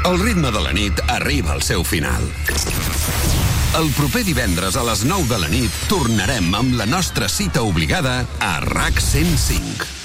El ritme de la nit arriba al seu final. El proper divendres a les 9 de la nit tornarem amb la nostra cita obligada a RAC 105.